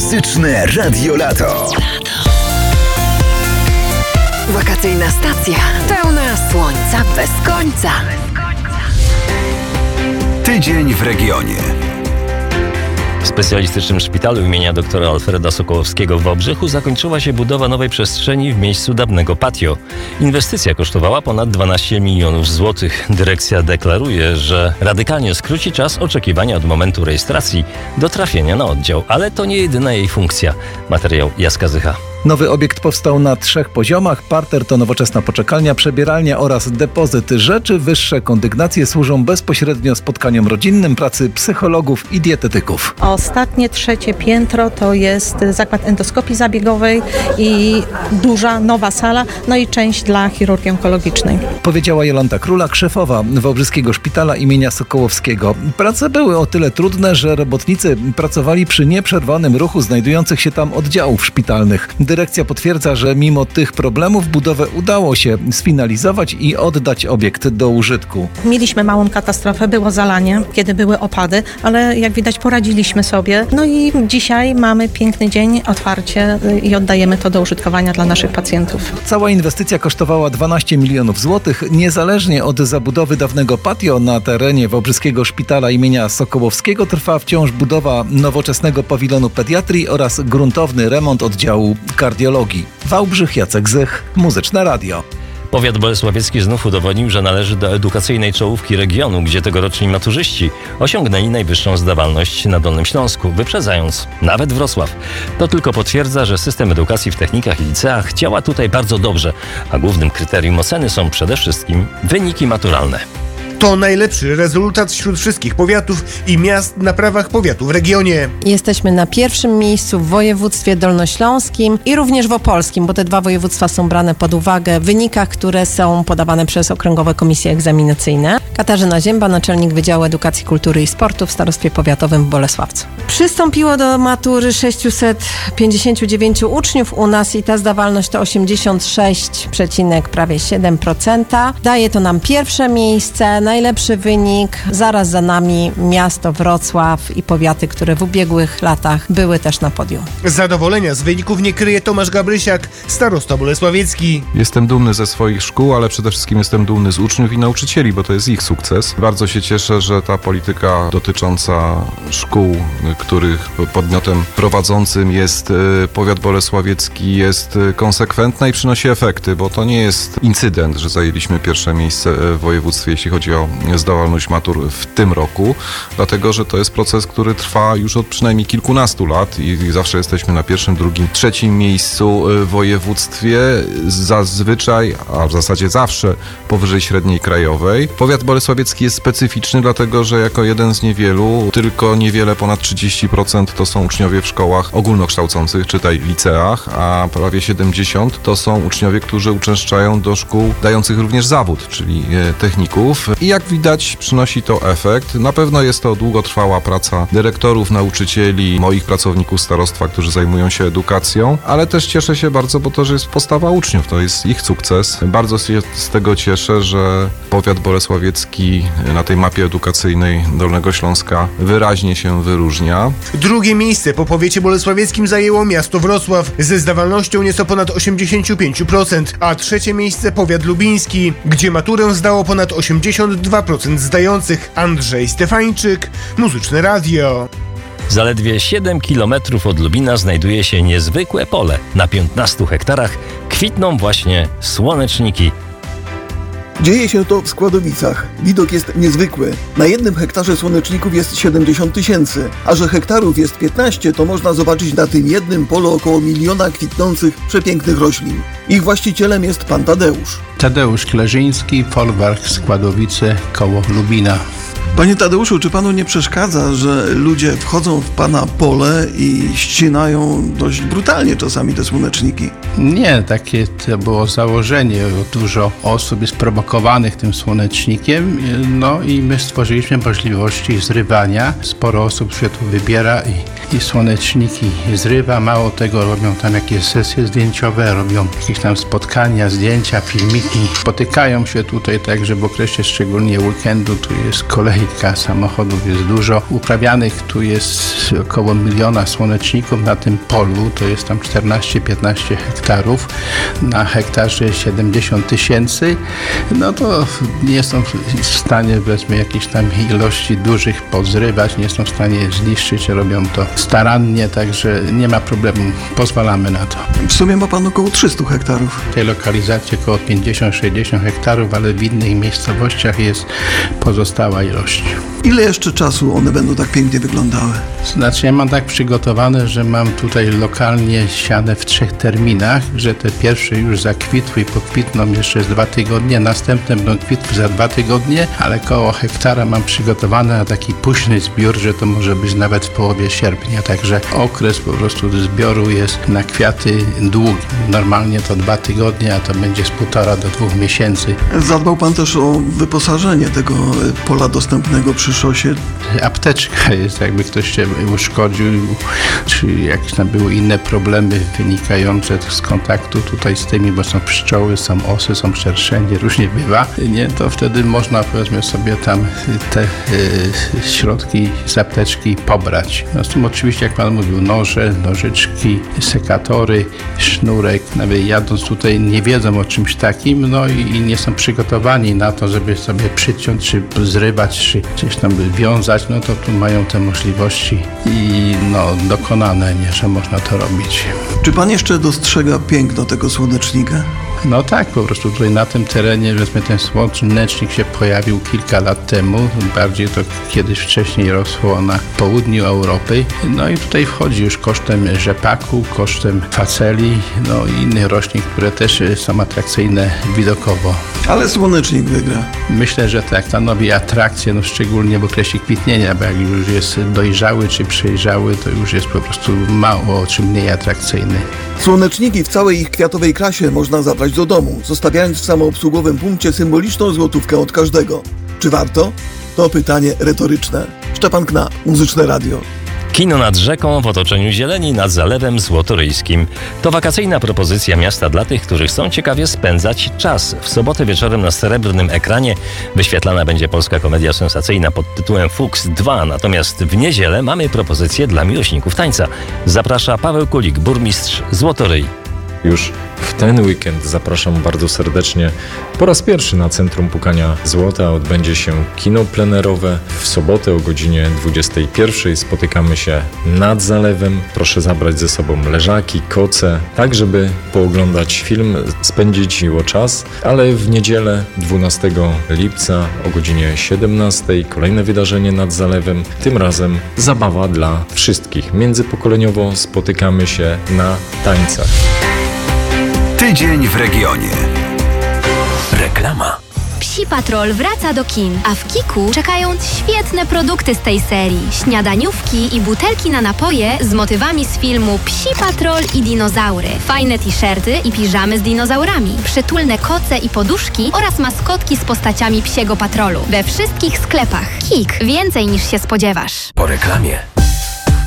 Muzyczne Radio Lato. Wakacyjna stacja pełna słońca bez końca. Tydzień w regionie. W specjalistycznym szpitalu imienia doktora Alfreda Sokołowskiego w Wałbrzychu zakończyła się budowa nowej przestrzeni w miejscu dawnego patio. Inwestycja kosztowała ponad 12 milionów złotych. Dyrekcja deklaruje, że radykalnie skróci czas oczekiwania od momentu rejestracji do trafienia na oddział. Ale to nie jedyna jej funkcja. Materiał Jacka Zycha. Nowy obiekt powstał na 3 poziomach. Parter to nowoczesna poczekalnia, przebieralnia oraz depozyt. Rzeczy wyższe kondygnacje służą bezpośrednio spotkaniom rodzinnym, pracy psychologów i dietetyków. Ostatnie 3 piętro to jest zakład endoskopii zabiegowej i duża, nowa sala, no i część dla chirurgii onkologicznej. Powiedziała Jolanta Królak, szefowa Wałbrzyskiego Szpitala imienia Sokołowskiego. Prace były o tyle trudne, że robotnicy pracowali przy nieprzerwanym ruchu znajdujących się tam oddziałów szpitalnych. Dyrekcja potwierdza, że mimo tych problemów budowę udało się sfinalizować i oddać obiekt do użytku. Mieliśmy małą katastrofę, było zalanie, kiedy były opady, ale jak widać poradziliśmy sobie. No i dzisiaj mamy piękny dzień, otwarcie i oddajemy to do użytkowania dla naszych pacjentów. Cała inwestycja kosztowała 12 milionów złotych. Niezależnie od zabudowy dawnego patio na terenie Wałbrzyskiego Szpitala imienia Sokołowskiego trwa wciąż budowa nowoczesnego pawilonu pediatrii oraz gruntowny remont oddziału kardiologii. Wałbrzych, Jacek Zych, Muzyczne Radio. Powiat bolesławiecki znów udowodnił, że należy do edukacyjnej czołówki regionu, gdzie tegoroczni maturzyści osiągnęli najwyższą zdawalność na Dolnym Śląsku, wyprzedzając nawet Wrocław. To tylko potwierdza, że system edukacji w technikach i liceach działa tutaj bardzo dobrze, a głównym kryterium oceny są przede wszystkim wyniki maturalne. To najlepszy rezultat wśród wszystkich powiatów i miast na prawach powiatu w regionie. Jesteśmy na pierwszym miejscu w województwie dolnośląskim i również w opolskim, bo te 2 województwa są brane pod uwagę w wynikach, które są podawane przez okręgowe komisje egzaminacyjne. Katarzyna Zięba, naczelnik Wydziału Edukacji, Kultury i Sportu w Starostwie Powiatowym w Bolesławcu. Przystąpiło do matury 659 uczniów u nas i ta zdawalność to 86,7%. Daje to nam pierwsze miejsce. Najlepszy wynik, zaraz za nami miasto Wrocław i powiaty, które w ubiegłych latach były też na podium. Zadowolenia z wyników nie kryje Tomasz Gabrysiak, starosta bolesławiecki. Jestem dumny ze swoich szkół, ale przede wszystkim jestem dumny z uczniów i nauczycieli, bo to jest ich sukces. Bardzo się cieszę, że ta polityka dotycząca szkół, których podmiotem prowadzącym jest powiat bolesławiecki, jest konsekwentna i przynosi efekty, bo to nie jest incydent, że zajęliśmy pierwsze miejsce w województwie, jeśli chodzi o zdawalność matur w tym roku, dlatego, że to jest proces, który trwa już od przynajmniej kilkunastu lat i zawsze jesteśmy na 1., 2., 3. miejscu w województwie, zazwyczaj, a w zasadzie zawsze powyżej średniej krajowej. Powiat bolesławiecki jest specyficzny, dlatego, że jako jeden z niewielu, tylko niewiele ponad 30% to są uczniowie w szkołach ogólnokształcących, czytaj liceach, a prawie 70% to są uczniowie, którzy uczęszczają do szkół dających również zawód, czyli techników. I jak widać, przynosi to efekt. Na pewno jest to długotrwała praca dyrektorów, nauczycieli, moich pracowników starostwa, którzy zajmują się edukacją, ale też cieszę się bardzo, bo to, że jest postawa uczniów, to jest ich sukces. Bardzo się z tego cieszę, że powiat bolesławiecki na tej mapie edukacyjnej Dolnego Śląska wyraźnie się wyróżnia. Drugie miejsce po powiecie bolesławieckim zajęło miasto Wrocław ze zdawalnością nieco ponad 85%, a 3. miejsce powiat lubiński, gdzie maturę zdało ponad 82% zdających. Andrzej Stefańczyk, Muzyczne Radio. Zaledwie 7 km od Lubina znajduje się niezwykłe pole. Na 15 hektarach kwitną właśnie słoneczniki. Dzieje się to w Składowicach. Widok jest niezwykły. Na 1 hektarze słoneczników jest 70 000, a że hektarów jest 15, to można zobaczyć na tym jednym polu około 1 miliona kwitnących, przepięknych roślin. Ich właścicielem jest pan Tadeusz. Tadeusz Klerzyński, folwark Składowice koło Lubina. Panie Tadeuszu, czy panu nie przeszkadza, że ludzie wchodzą w pana pole i ścinają dość brutalnie czasami te słoneczniki? Nie, takie to było założenie. Dużo osób jest prowokowanych tym słonecznikiem, no i my stworzyliśmy możliwości zrywania. Sporo osób się tu wybiera i i słoneczniki zrywa. Mało tego, robią tam jakieś sesje zdjęciowe, robią jakieś tam spotkania, zdjęcia, filmiki. Spotykają się tutaj także w okresie szczególnie weekendu. Tu jest kolejka, samochodów jest dużo. Uprawianych tu jest około 1 miliona słoneczników na tym polu. To jest tam 14-15 hektarów. Na hektarze 70 tysięcy. No to nie są w stanie, powiedzmy, jakiejś tam ilości dużych pozrywać, nie są w stanie zniszczyć, robią to starannie, także nie ma problemu, pozwalamy na to. W sumie ma pan około 300 hektarów. W tej lokalizacji około 50-60 hektarów, ale w innych miejscowościach jest pozostała ilość. Ile jeszcze czasu one będą tak pięknie wyglądały? Znaczy ja mam tak przygotowane, że mam tutaj lokalnie siane w 3 terminach, że te pierwsze już zakwitły i pokwitną jeszcze z 2 tygodnie, następne będą kwitły za 2 tygodnie, ale koło hektara mam przygotowane na taki późny zbiór, że to może być nawet w połowie sierpnia, także okres po prostu zbioru jest na kwiaty długi. Normalnie to 2 tygodnie, a to będzie z 1,5 do 2 miesięcy. Zadbał pan też o wyposażenie tego pola dostępnego przy szosie? Apteczka jest, jakby ktoś się uszkodził, czy jakieś tam były inne problemy wynikające z kontaktu tutaj z tymi, bo są pszczoły, są osy, są szerszenie, różnie bywa, nie, to wtedy można, powiedzmy sobie, tam te środki z apteczki pobrać. No z tym oczywiście, jak pan mówił, noże, nożyczki, sekatory, sznurek, nawet jadąc tutaj nie wiedzą o czymś takim, no i nie są przygotowani na to, żeby sobie przyciąć, czy zrywać, czy gdzieś tam wiązać, no to tu mają te możliwości i no dokonane, nie, że można to robić. Czy pan jeszcze dostrzega piękno tego słonecznika? No tak, po prostu tutaj na tym terenie, powiedzmy, ten słonecznik się pojawił kilka lat temu, bardziej to kiedyś wcześniej rosło na południu Europy, no i tutaj wchodzi już kosztem rzepaku, kosztem faceli, no i innych roślin, które też są atrakcyjne widokowo. Ale słonecznik wygra. Myślę, że tak, stanowi atrakcję, no szczególnie w okresie kwitnienia, bo jak już jest dojrzały czy przejrzały, to już jest po prostu mało czy mniej atrakcyjny. Słoneczniki w całej ich kwiatowej krasie można zabrać do domu, zostawiając w samoobsługowym punkcie symboliczną złotówkę od każdego. Czy warto? To pytanie retoryczne. Szczepan Knap, Muzyczne Radio. Kino nad rzeką w otoczeniu zieleni nad Zalewem Złotoryjskim. To wakacyjna propozycja miasta dla tych, którzy chcą ciekawie spędzać czas. W sobotę wieczorem na srebrnym ekranie wyświetlana będzie polska komedia sensacyjna pod tytułem Fuchs 2. Natomiast w niedzielę mamy propozycję dla miłośników tańca. Zaprasza Paweł Kulik, burmistrz Złotoryj. Już w ten weekend zapraszam bardzo serdecznie. Po raz pierwszy na Centrum Pukania Złota odbędzie się kino plenerowe. W sobotę o godzinie 21:00 spotykamy się nad zalewem. Proszę zabrać ze sobą leżaki, koce, tak żeby pooglądać film, spędzić miło czas. Ale w niedzielę 12 lipca o godzinie 17:00 kolejne wydarzenie nad zalewem. Tym razem zabawa dla wszystkich. Międzypokoleniowo spotykamy się na tańcach. Tydzień w regionie. Reklama. Psi Patrol wraca do kin, a w Kiku czekają świetne produkty z tej serii. Śniadaniówki i butelki na napoje z motywami z filmu Psi Patrol i dinozaury. Fajne t-shirty i piżamy z dinozaurami. Przytulne koce i poduszki oraz maskotki z postaciami Psiego Patrolu. We wszystkich sklepach. Kik. Więcej niż się spodziewasz. Po reklamie.